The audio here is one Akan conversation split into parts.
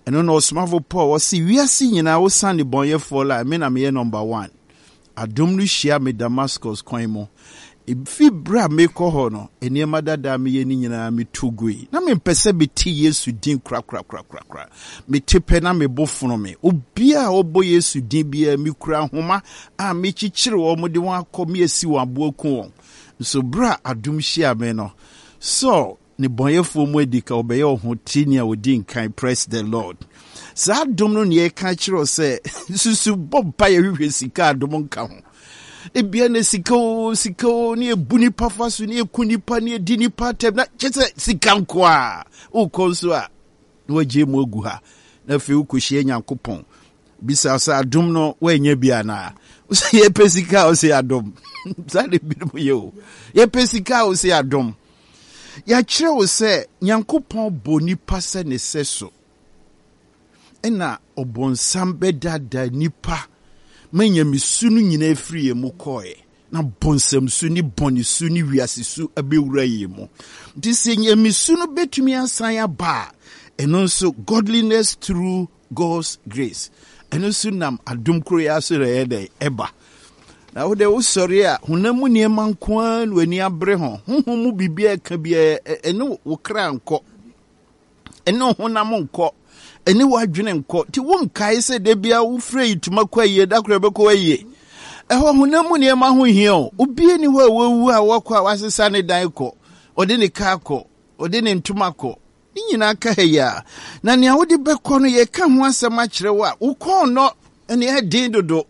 And no small Paul was see we are seeing our son the boy for like me na me number 1. Adom no share me Damascus kwan mo. If bra me ko ho no, eniema dada me ye ni nyina me tugui. Na me pese be ti Yesu din kra. Me tepe na me bofuno me. Obi a obo Yesu din bia me kura homa a me chichire wo mo de won akọ me asi wo aboku won. So bra adom share me no. So ni bonyefo mo edika obeye ho tini a odi nkan praise the Lord. Sa adom no ne ka kire se susu bompa ye hwe sika adom nka ho. Ebia na sika ni ebuni pafasu ni ekunipa ni edini patem na chese sika nko a ukonso a no waje mu ogu ha na fe ukohie Nyankopon bisa sa adom no wanya bia na so ye pesika o se adom sa de bi mo ye o ye pesika o se adom ya kire o se Nyankopon boni pase ne seso ena obonsam bedada nipa manya misunu nyina afiri emu koe na bonsam su ni boni su ni wiase su abewura yemu dise nya misunu betumi asan aba eno so godliness through God's grace eno so nam adom kro ya so re eba na wo de wo sori a hunamu niema nkoan wani abre ho honhom bibia ka bia eno wo kra nko eno honam nko eni wadwene nko ti wo nkae se de bia wo frɛ ituma kwaye da kra bɛkɔ waye ɛhɔ hunamu niema ho hia obi ni ho awu a wakɔ a wasesa ne dan kɔ ɔde ne ka kɔ ɔde ne ntuma kɔ nyina ka ya na ne awode bɛkɔ no ye ka ho asɛm akyerɛ wo a wo kɔ no ene hedin dodo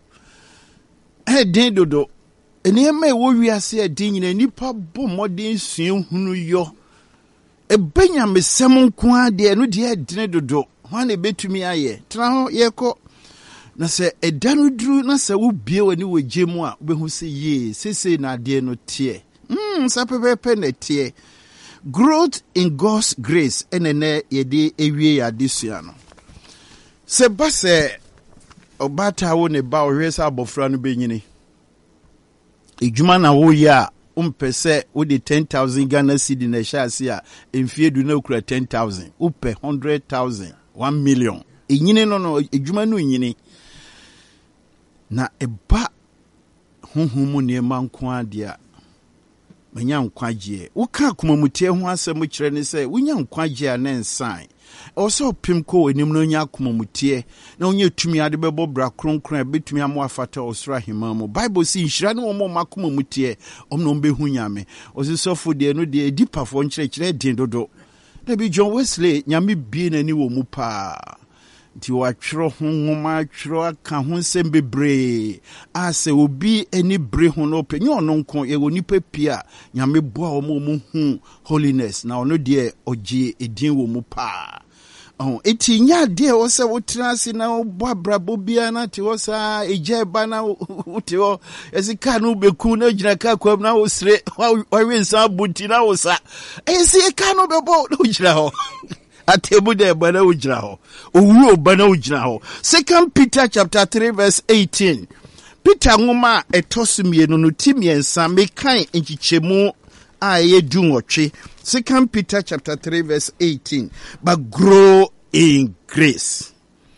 ene ma wo wiase adin nyina nipa bo modern suen hunu yo ebenya mesɛm nko ade no de edine dodo ho na betumi aye tra ho ye kɔ na sɛ edanu duru na sɛ wo bie wani wo gemu a wo behu sɛ ye sese na ade no tie sa pepepe na tie growth in God's grace enene yede ewie ya desua no se ba se obata wo ne ba ohwesa abofra no benyini ejuma na wo ya umpese wo de 10,000 Ghana cedi na shasi a emfie du na okura 10,000 upe 100,000 1 million enyini no ejuma no nyini na eba honhom ne manko ade a manya nkwagie woka komamutie ho asɛm kyerɛ ne sɛ wonya nkwagie a ne nsan ɔsɛ opim ko enim no nya komamutie na wonya tumi ade bɛbɔ bra kronkron betumi amo afata osra hema mu bible si nhyira ne wɔn ma komamutie ɔmno behu nyame ɔsesɔfo de no de edipafo nkyerɛkyerɛ din dodo na bi John Wesley nyame bie nani wɔ mu pa ti watwero ho nwoma atwero aka ho nsɛm bebree ase obi ani bre ho no penye ɔno nko ye woni papia nyame boa wo mu hu holiness na ɔno de ogye edin wɔ mu pa eti nya de wo sɛ wo trase na wo abrabo bia na te wo sa eje ba na wo te wo esika no beku na gyina ka kwam na wo sre wa wensa buti na wo sa esika no bebo no gyina ho atebu de bana ujira ho owu bana ujira ho 2 Peter chapter 3 verse 18 Peter ngoma etosumienu no timiensa mekan nchichemu a ye dunwotwe 2 Peter chapter 3 verse 18 but grow in grace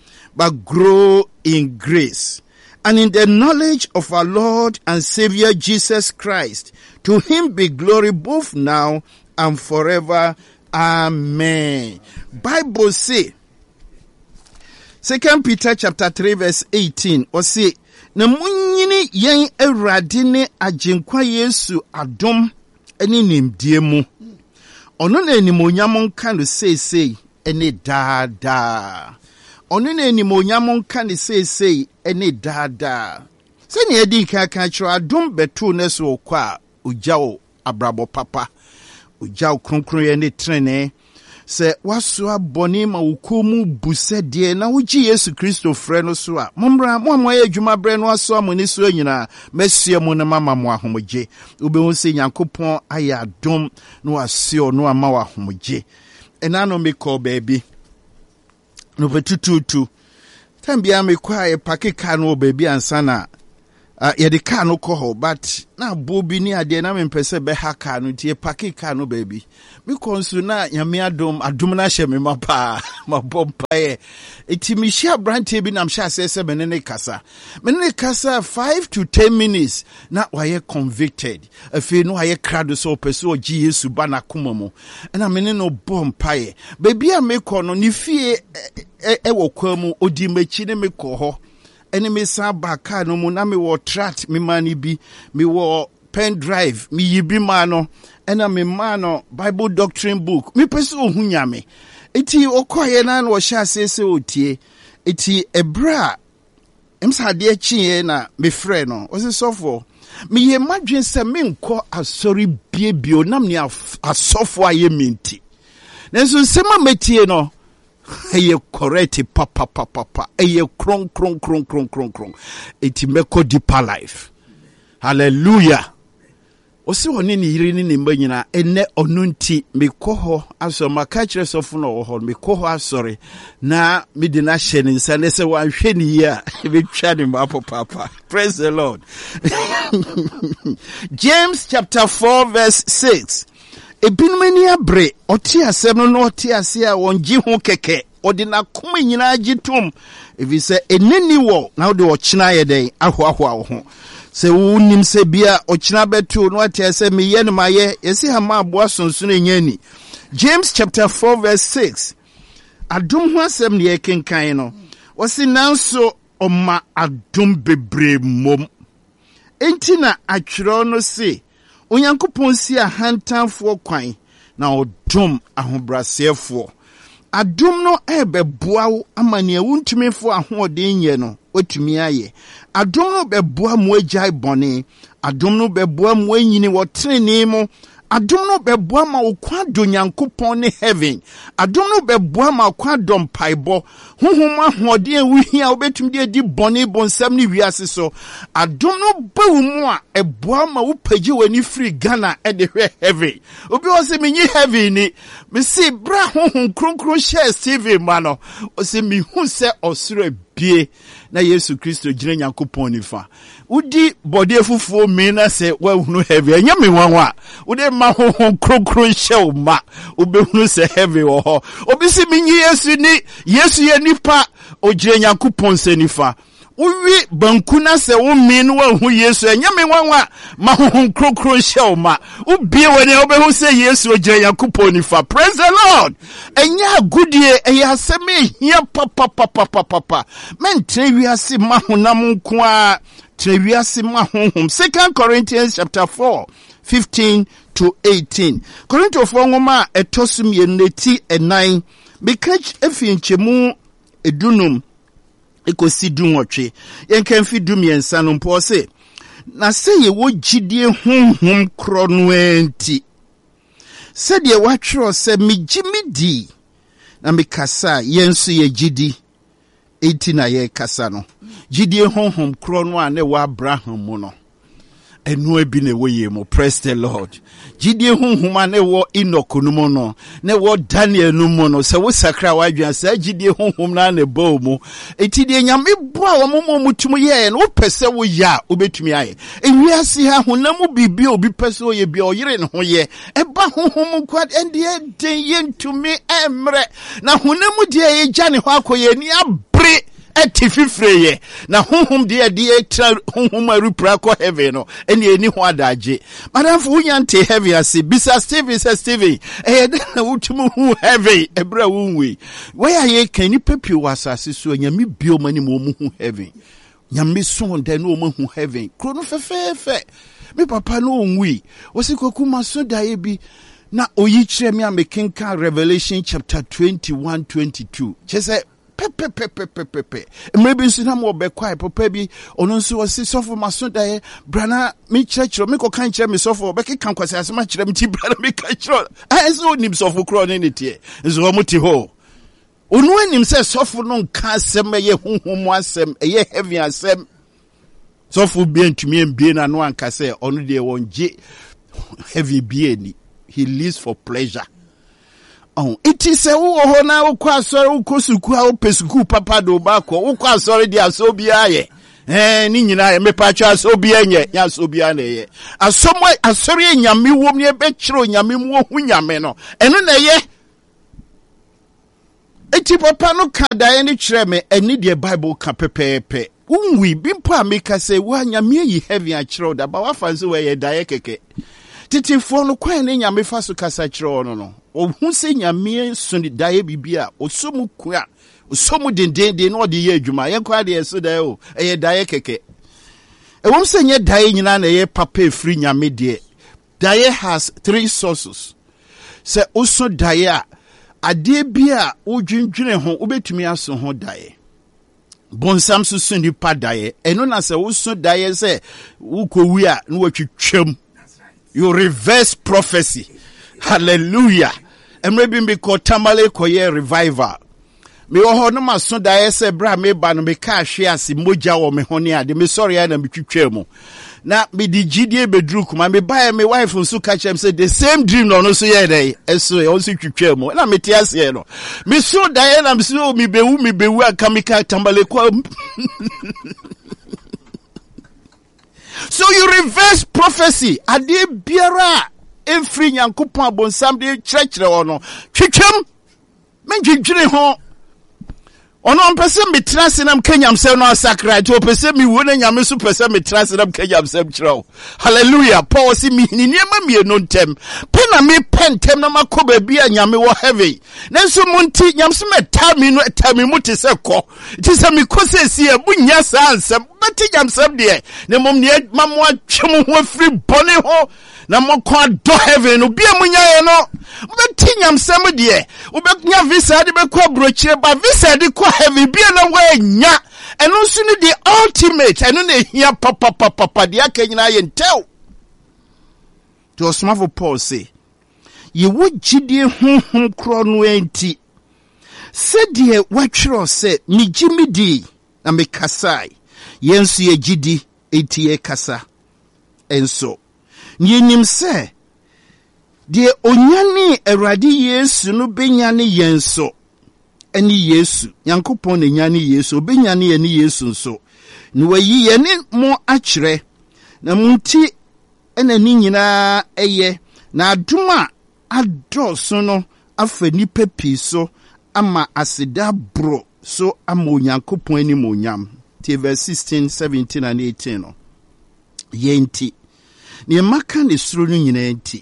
and in the knowledge of our Lord and Savior Jesus Christ. To him be glory both now and forever. Amen. Bible say 2 Peter chapter 3 verse 18 or say na munyini yen awurade ne agenkwa Yesu adom ene nimdie mu ono na animonyam nka no seesei ene daada ono na animonyam nka no seesei ene daada se ne edi kaka kiro adom beto ne so kwa ogyawo abrabo papa ujau kronkron ye ne trene se waso aboni ma wokomu busede na wogi Yesu Kristo frɛ no so a mommra mo ye adwuma bre no aso amoni so nyina mesie mo na mama mo ahomgye obehu se Nyankopɔn aya adom no asio no ama wa ahomgye ena no me call baby no vetututu tambia me kwa e pakeka no baby ansa na Yɛde car no kɔ hɔ, but na bobi ni ade na mempɛ be ha car no tie paki car no baby. Me konsu na nyame adom na hye me mapa mabompa eti me hia brante bi na mhye asese me ne kasa 5 to 10 minutes na waye convicted afi no waye krado so peso ogi Yesu ba na koma mu na me ne no bompa baby a me kɔ no ne fie wɔ kwa mu odi machi ne me kɔ hɔ ene me sa ba car no mu na me wo tract me mani bi me wo pen drive me yibi ma no ena me ma no Bible doctrine book me pese ohu nyame eti okoye na no hye asese otie eti ebra emsade achie na me frɛ no o se sofo me ye madwen se me nkɔ asori biebio nam ne asofo aye minti nenso sema metie no eye correct papa eye kron eti meko deeper life hallelujah osi woni ni yiri ni nimba nyina ene onunti mekoho aso makachire sofo no ho mekoho asori na me de na hye ni nsa ne se wanhwe ni ya be twa ni mapo papa praise the Lord. James chapter 4 verse 6 ebinumani abre oti asem no oti ase a wonji ho keke odi na koma nyina agitom evi se eneni wo na odi ochina ye den ahoahoa wo ho se wunim se bia ochina betu no ati ase meye ne maye yesi ha ma aboa sonsono enyani. James chapter 4 verse 6 adom ho asem ne yekenkan no wasi nanso oma adom bebre mom enti na atwero no se Onyankopon si ahantanfo kwan na odom ahobrasefo adom no ebeboa wo amane awuntumefo ahoden ye no otumi aye adom no beboa mo agyae bone adom no beboa mo anyini wo trene mo adom no beboa ma wo kwa do Nyankopon ne heaven adom no beboa ma kwa dom paibo honhom ahoden awuhia obetum de di bone bonsam ne wiase so adom no bawu mu a eboa ma wo pagye wani free Ghana e de hwe heaven obi o se menyi heaven ni me se bra honhom kronkron share TV ma no o se mi hu se osoro bie na Yesu Kristo gire Nyankopon nifa udi body fufuo me na se wa hunu heaven anya me wanwa udi ma honhom kronkron share ma obehunu se heaven wo ho obi se menyi Yesu ni Yesu ye nipa ogire Nyankopon se nifa uwi bankuna se wo minu wa hu Yesu enya me wanwa ma honhom kronkron share ma ubie woni obehu se Yesu ogire Nyankopon nifa praise the Lord enya agudie eya seme hia papa men trewiase ma honam nko a trewiase ma honhom 2 Corinthians chapter 4 15 to 18 Corinthians 4 ngoma etosum yeneti enan bekach efinchemu edunum ekosi dunwotwe yenkan fi dumiensa no mpo se na se ye wo gidie honhom kro no enti se de watwero se migimidi na mikasa yenso ye gidi enti na ye kasa no gidie honhom kro no a ne wa Abraham mu no enu ebi na we mo praise the Lord gidie honhom a ne wo Enoch no mu no ne wo Daniel no mu no se wo sakra wa adwan se gidie honhom na ne ba mu enti de nyame boa wo mo mutum ye no pese wo ya obetumi aye ewiase ha honamu bibi obi pese wo ye bia oyire ne ho ye eba honhom kwad ende den ye ntumi emre na honamu de ye gya ne ho akoye ni abre etififreye na honhom de extra honhom arupra ko heaven no ene eni ho adaje madam fu nyante heaven ase bisa Steven na wutumu hu heaven ebra wunwe where ye kan ni pepi wasase so nyame bio mani mo mu hu heaven nyame so de no mo hu heaven kro no fefefe me papa no onwi osikoku maso dae bi na oyi kire me amekenka Revelation chapter 21-22 chese pepe maybe nso na mo be kwai papa bi ono nso wose sofo maso dae brana me church me ko kan kire me sofo be kan kwase asema kire me ti brana me kan kire enso nim sofo kro ne ne tie nso wo muti ho onu anim se sofo no nka asem ye honhom asem ye heaven asem sofo bi antumi ambie na no anka se ono de wonje heavy bie ni he lives for pleasure. Oh, it is a wo na wo kwa sori wo kosuku a wo pesuku papa do ba ko wo kwa sori dia so bia ye ni nyina me pa twa so bia nye nya so bia na ye asomo asori nyame wom ne be kiro nyame mu hu nyame no eno na ye eti papa no ka dae ni kire me eni de Bible ka pepepe unwi bimpo ameka say wa nyame yi heavy a kiro da ba wa fanse we ye dae keke titifo no kwan ne nyame fa so kasa kiro no ohun se nyame so ni dae bibia osomu kwa osomu dendende no de ye adwuma ye kwa de so dae o ye dae keke wom se nye dae nyina na ye papa efri nyame de dae has 3 sources se oso dae a ade bia odwindwene ho obetumi aso ho dae bonsam so so ni pa dae eno na se oso dae se ukowi a no watwitwam you reverse prophecy hallelujah emre bi ko tamale koye revival me ho no maso dae se bra me ba no me ka hwe ase moja wo me ho ne ade me sorry na me twitwam na me di gidie bedru kuma me buy me wife nso catch him say the same dream no so ye dey eso e onso twitwam na me tiase ye no me so dae na me so me bewu akamika tambale kwa so you reverse prophecy ade biara enfri nyankopon abonsam de kyerɛkyerɛ wo no twitwam menjidwire ho ono mpese metrase nam kanyamsem no asakra to pese mi wo na nyame so pese metrase nam kanyamsem kyerɛw hallelujah paul si mi ni niema mi no ntem pe na me pentem na makoba bia nyame wo heavy nanso munti nyamso metami no etami muti se kɔ ti se mi kosesi e bunya sa ansem beti nyamsem de ne mom ne mamo atwem ho afiri bone ho na mokwa do heaven no bia munya ye no beti nyamsem de obenya visa de be kwa brochire ba visa de kwa heaven bia na we nya eno so ni the ultimate eno na hia papa de akanyina ye ntew to osmafo Paul say ye wo gidie honhom kro no enti se de watwero se ni gimidi na me kasai yensu ye gidi enti ye kasa enso ni nim se de onyane Awurade Yesu no benyane yenso eni Yesu Yankopon ne nyane Yesu benyane ye ni Yesu nso ni wayi ye ne mo akyere na munti ena ni nyina eye na aduma adoso no afa nipa piso ama aseda bro so ama Onyankopon ani monyam ti verse 16 17 and 18 no yenti ni maka ne suro no nyina enti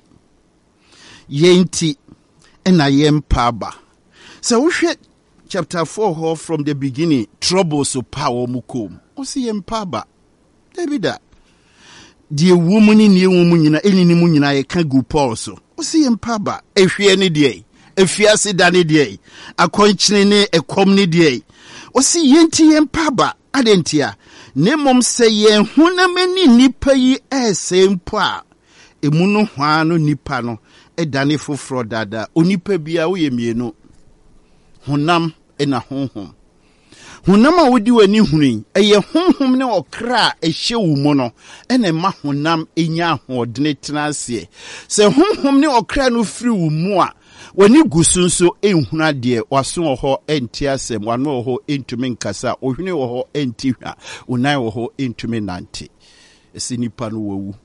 yenti ena yempa ba so wohwe chapter 4 from the beginning trouble so power mukom o si yempa ba Davida die womuni ni womu nyina eni ni mu nyina ye ka gu Paul so o si yempa ba ehwe ne de efiase da ne de akonkyene ne ekom ne de o si yenti yempa ba adentia ne mom se ye hunamani nipa yi esempo a emu no hwa no nipa no edane foforo dada onipa bia wo ye mienu honam ena honhom honam a wodi wani hunin eye honhom ne okra ehye wo mu no ena ma honam enya ahodene tenase se honhom ne okra no firi wo mu a wani gusunso enhuna de waso ho enti asem wano ho entumi nkasa ohwene wo ho enti hwa unan wo ho entumi nante esi nipa no wawu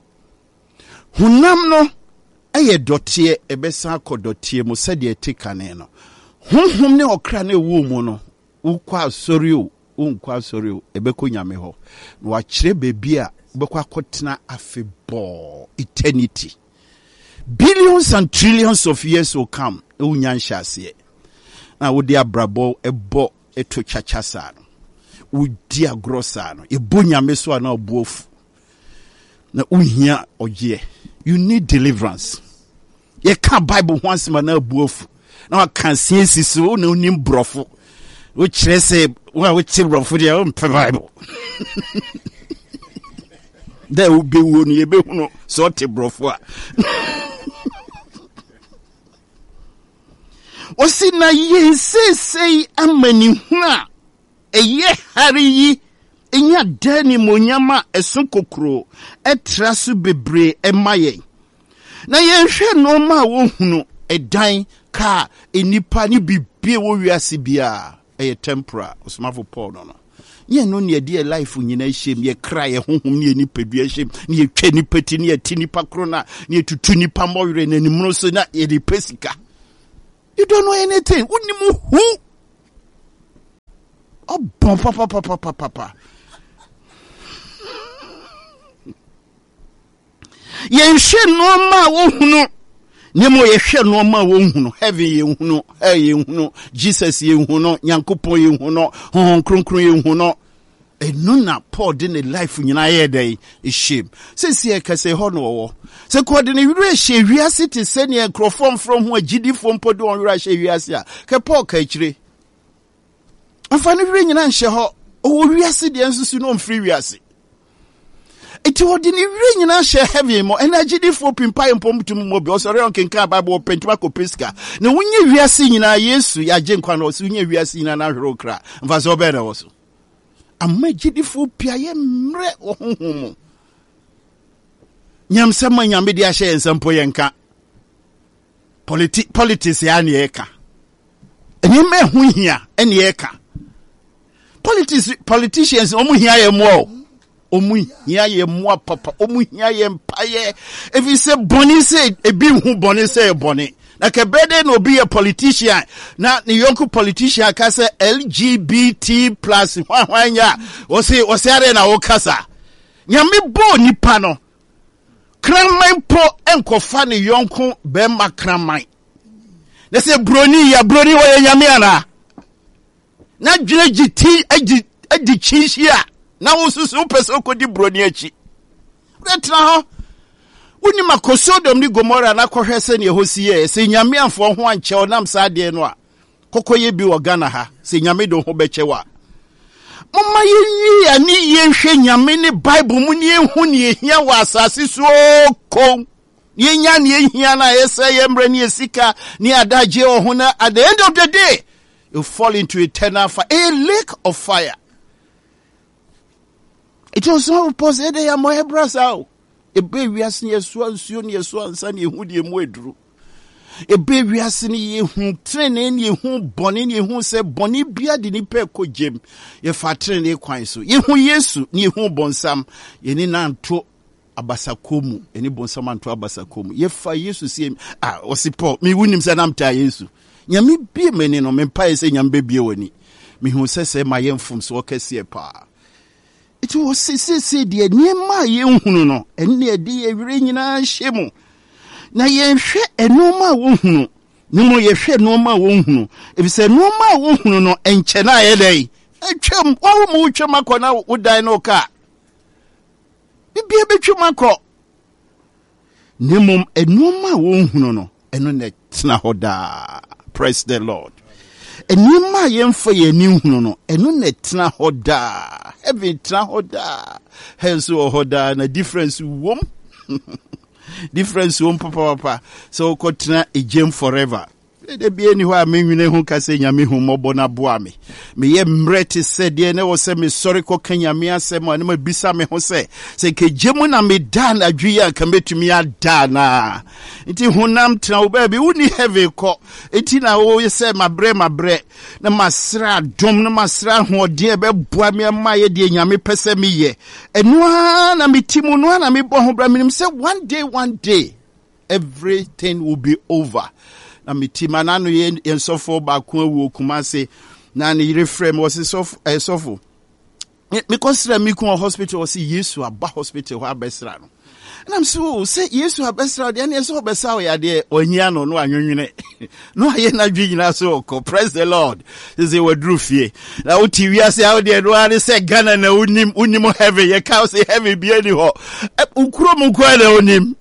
honam no eye dotie ebesa akodotie mu sede etikane no honhom ne okra na ewu mu no ukwa asori unkwa asori ebeko nyame ho na wakyere bebi a ubeko akotena afebo eternity billions and trillions of years will come unyanshase na wodi abrabo ebo eto chachasa no wodi agrosa no ebo nyame so na obuofu na unhia oye you need deliverance ye ka bible once man na obuofu na kan sensi so na onim brofo wo kire se wo kire brofo dia o mpe bible da wo be wo no ye be hu no so te brofo a osi na yensesei amani huna eye hari yi enya dani monyama eson kokro etrasu bebre emaye na yenhwe no ma wo hunu edan ka enipa ni bibie wo wiase bia eye tempera osmafo Paul no Ye no near dear life when you shame, ye cry a home near nipa shame, near Kenny Petty, near Tini Pacrona, near to Tuni Pamorin and Mrosona, Eddie Pesica. You don't know anything. Who? Oh, papa. Ye share no ma Nemo ye share no ma wonhuno, heaven ye huno, ye huno, Jesus ye huno, Yankopo ye huno, Hon Kronkron ye huno. E nuna Paul din a life nyina ye day is shame. Since ye ka say hono. Se ko de ne she wiase te se ne crofom from ho agidi fom podo on wira she wiase a. Ke Paul ka chire. Afa ne wira nyina nhye ho. O wiase de ensusu no mfiri wiase. Iti wodi ni wira nyina hye heavy mo energy fo pimpa empom tum mo bi osore on kenka bible pentima ko peska na wunye wiase nyina Yesu ya je nkwa no so wunye wiase nyina na hwero kra mfa so be na wo so amagidi fo pia ye mre ohunhum nyam sama nyame de ahye ensampo ye nka politics ya na ye ka eni me hu hia eni ye ka politicians omu hia ye mo omu hia ye mo papa omu hia ye mpaye if you say boni say ebi hu boni say boni na ke bede no be a politician na ni yonku politician ka say LGBT plus hwanya wo se are na wo kasa nyame bo nipa no kraman po enkofa ne yonku be ma kraman na say broni wo ye nyame ana na dwene giti adi chinhia na wo susu pese okodi broni achi retra ho woni makosodom ni Gomora na kohwese ne hosiye se nyame amfo ho anche onam saade no a kokoye bi wo Ghana ha se nyame do ho bechewa mama yi ani ye hwe nyame ne Bible mu ne ehu ne ehia wa asase so ko ye nya ne ehia na yesa ye mre ne esika ne adaje ho na at the end of the day you fall into eternal fire, a lake of fire. It was not possible. They are more brasa. A baby has near swan, sunny, who de moedru. A baby has near whom training ye whom bonnie, who said bonnie beard in Ipeco Jim. Ye fat train a quinso. Ye who yesu, near whom bonsam, ye nan to abasakumu, any bonsaman to abasakumu. Ye fa yesu see him. Ah, was it Paul? Me win him said I'm tired yesu. Nyame bi meni no mempa se nyambe bi woni me hu sese ma yemfum so kase pa it was sese de niema yenhunu no enne de yewire nyina hyemu na yenhwe enoma wo hunu ne mo yehwe enoma wo hunu ebise enoma wo hunu no enche na ye dai atwam wo mo twam akona wo dan no ka bibia betwam akọ ne mom enoma wo hunu no eno ne tena hoda. Praise the Lord. And you ma yemfa ye ni hunu no eno na tena hoda. Heaven tena hoda. Hence hoda na difference wom. Difference wom papa. So ko tena ejem forever. De bi eni ho a menwene hu ka se nyame hu mobo na boa me ye mrete se de ne wo se me sorry ko kanyame asem ane ma bisa me ho se ke jemu na me dan adwia ka metumi ada na nti hunam tena wo ba bi woni heaven ko enti na wo se mabre na masra dom na masra ho de be boa me ma ye de nyame pese me ye eno na metimu no na me bo ho bra minim se one day everything will be over. Na mitima na no ye sofo ba ko awu Kumase na ne yire frame was sofo me consider me ko hospital was Yesu aba hospital ho abesra no and I'm so say Yesu abesra de na so obesa ya de ohia no anwunwene no aye na dwigina so ko praise the Lord say we dru fie na o TV ase how de no are say Ghana na unim heaven ye ka say heaven bi ani ho ukuro mu kwa na unim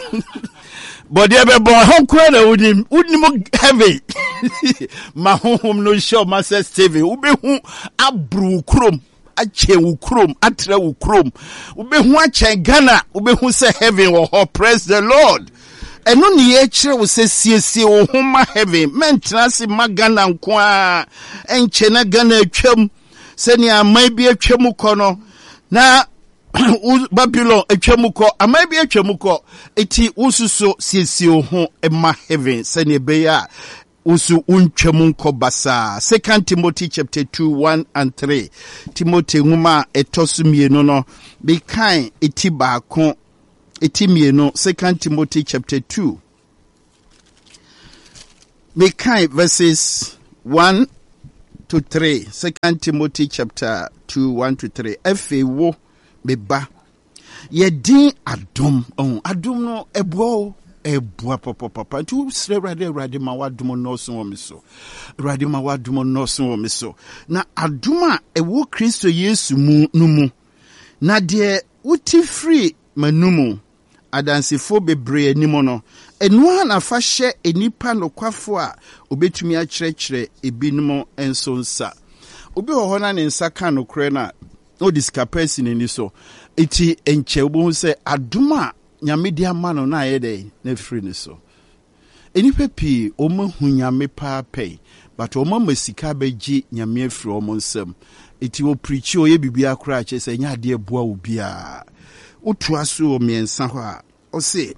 but they be born home kwena unim heavy ma home no show master Steve ube hu abru krom ache ukrom atre ukrom ube hu ache Ghana ube hu say heaven wo praise the Lord eno ni ye kire wo se siesie wo homa heaven mentra se magana nko a enche na Ghana atwam se ni amai bi atwam kono na Babylon etwamuko amabi etwamuko eti ususo siesie ho ema heaven se ne be ya usu unchemu nkobasa. 2 Timothy chapter 2, 1 and 3. Timothy nguma etosumieno no. Bikain itibaako itimieno. 2 Timothy chapter 2. Bikain verses 1 to 3. 2 Timothy chapter 2, 1 to 3. Efe wo beba. Yedin adom. Adom no ebua papa. Tu sre rade ma wadom no so womiso. Rade ma wadom no so womiso. Na adoma ewo Kristo Yesu mu numu. Na de uti free manumu. Adansifo bebre animo no. Enua na fa hye enipa no kwafo a obetumi a kyerɛkyerɛ ebinom enso nsa. Obi wɔ hɔ na ne nsa ka no kore na o discapacity ni so. Iti enche obo se adoma nyame di ama no na ayede na free ni so. Enipa pi o ma hu nyame pa pay but o ma masika beji nyame afiri o mo nsam. Iti o preach o ye bibia kora che se nya ade boa obi a. Otua so o miensa hɔ a o se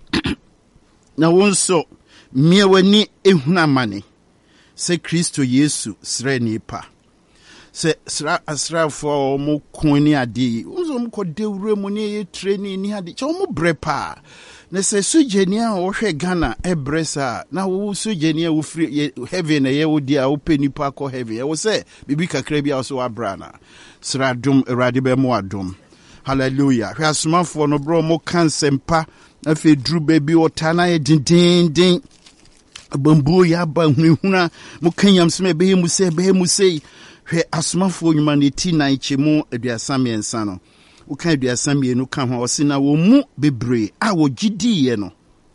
na wonso mie wani ehuna mane se Kristo Yesu sre nipa. Se asrafo mo koni ade unzo mo kodewure mo ne ye training ni ade che mo brepa na se sujeni a wo hwe Ghana ebresa na wo sujeni a wo free heaven na ye wo dia wo penipa ko heaven wo se bibi kakra bia so abrana sradum erade be mo adum. Hallelujah. Hwe asomafo no bro mo kansempa afi dru baby otana ye din bambu ya ba hunhuna mo kanyam sme be mu se hwe asomafo nyuma ne ti nan chemu aduasame ensa no wo kan aduasame enu ka ho ose na wo mu bebre a wo gidiye no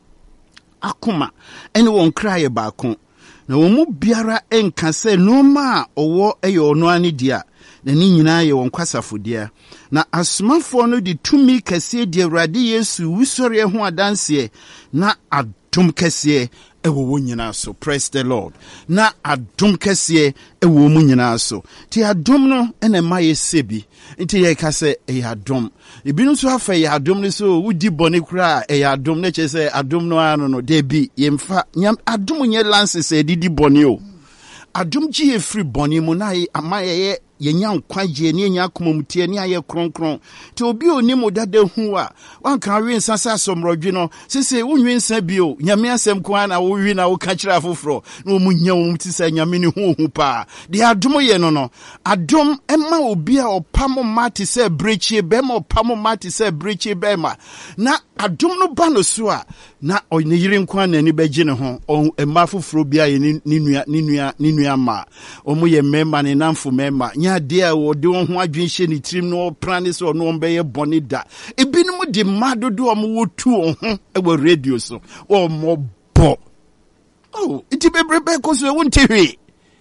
akoma ene won kraye baako na wo mu biara enka se no ma owo eyo no ani dia na ni nyina ye won kwasafodia na asomafo no de tumi kase de Awurade Yesu wusori ho adanse na adom kase ewo wo nyina so. Praise the Lord. Na adom kase ewo mu nyina so. Ti adom no ene ma ye sebi nti ye ka se e adom ebinu so afa ye adom ne so wudi bone kura e adom ne che se adom no ano no de bi ye mfa adom nye lances e didi bone o adom ji e free bone mu na amaye yenya nkwaje ne yenya akomamutie ne aye kronkron te obi oni modada hu a wanka wi nsasa asomrodwe no sese wunwi nsa bio nyame asem kwa na wo wi na wo ka kira afoforo na wo munya wo muti sa nyame ne hu pa de adom ye no adom ema obi a opamo mate se brechi be ma opamo mate se brechi be ma na adom no ba no so a na oyine yire nkwa na ni beje ne ho ema afoforo bia ye ni nua ma omo ye mema ne namfo mema nya dia wo de ho adwenhye ni trim no prane so no mbeye bone da ebinum de madodo om wo tu ho e radio so o mo bo iti bebrebe ko so wonte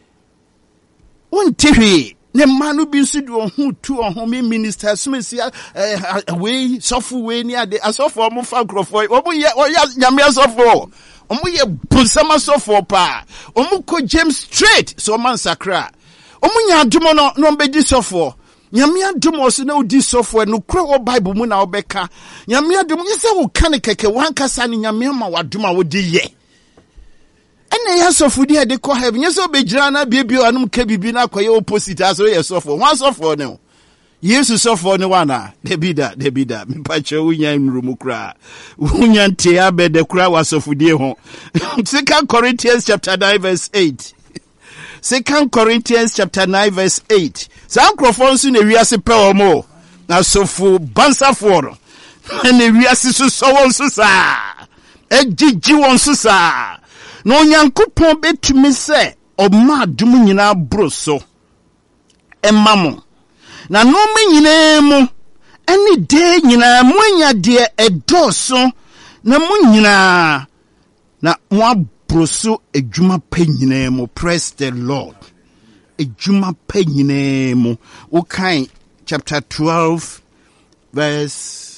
hwe ne manu bi nso de ho tu ho me minister smesi we sofu we ni ade asofo mo fa krofo omo ye nyame asofo omo ye busama sofo pa omo ko James straight so man sakra omunya adumo no mbedi sofo nyame adumo so na odi sofo no kura wo bible mu na obeka nyame adumo yese wo kan keke wankasa ne nyame ma waduma wo di ye ene ya sofo di de ko heaven yese obegira na biebio anum ka bibi na akoye opposite aso ye sofo wan sofo ne Yesu sofo ne wana debida mpache wunya nrumu kura wunya nte abede kura wa sofo di ho 2 Corinthians chapter 9 verse 8 2 Corinthians chapter 9 verse 8. San crofonsu ne wiase pe omo. Na sofu bansafo no. Ne wiase so won so sa. Ejiji won so sa. No Onyankopon betumi se oma adum nyina broso. Emamo. Na no me nyina mu eni de nyina mu anya de edoso na mu nyina na mo broso ejuma penyinemo. Praise the Lord. Ejuma penyinemo. Okay, chapter 12 verse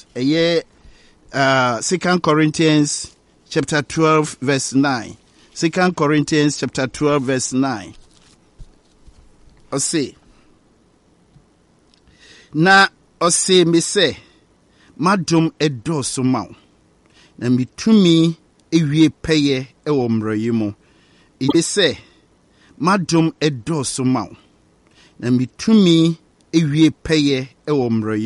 2 Corinthians chapter 12 verse 9. 2 Corinthians chapter 12 verse 9. Ose me se madum edoso maw na mitumi ewie peye ewo mrayimu ise Madom ɛdɔɔso ma wo. Na metumi ewie pɛyɛ ɛwɔ mmerɛ